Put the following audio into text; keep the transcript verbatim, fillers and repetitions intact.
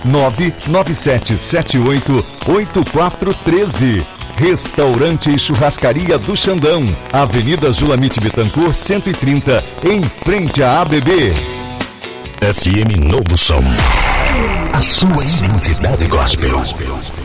nove nove sete sete oito oito quatro um três. Restaurante e Churrascaria do Xandão, Avenida Julamite Bittencourt cento e trinta, em frente à A B B. F M Novo Som, a sua identidade gospel.